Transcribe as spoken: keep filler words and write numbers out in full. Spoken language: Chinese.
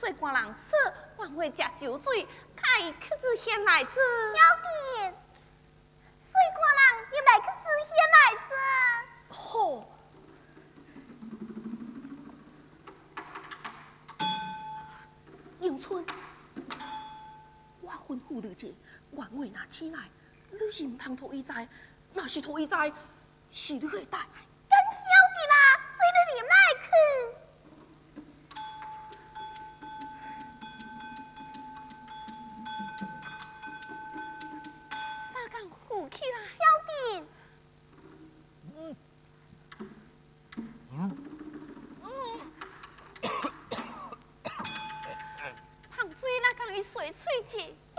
水官人说，还会食酒醉，他已去至先来子。 小弟，水官人又来去至先来子。 好。迎春，我吩咐你者，原话拿起来，你是唔通托伊知，若是托伊知，是你会带。 跟小弟啦，随你入来去。 啥敢负起啦？ 小弟。 嗯。嗯。 胖水哪敢伊水喙齿？